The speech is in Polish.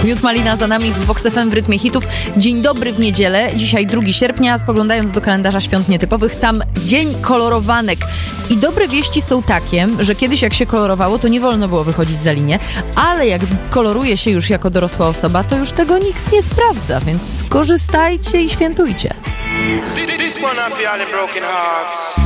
Miód Malina za nami w Vox FM w rytmie hitów. Dzień dobry w niedzielę, dzisiaj 2 sierpnia. Spoglądając do kalendarza świąt nietypowych, tam dzień kolorowanek. I dobre wieści są takie, że kiedyś jak się kolorowało, to nie wolno było wychodzić za linię, ale jak koloruje się już jako dorosła osoba, to już tego nikt nie sprawdza, więc korzystajcie i świętujcie. This one for all the broken hearts.